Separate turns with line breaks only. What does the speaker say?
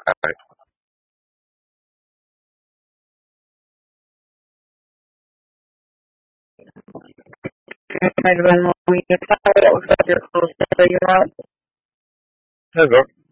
Right. Might have been when you thought it was up your close to you out. Hello.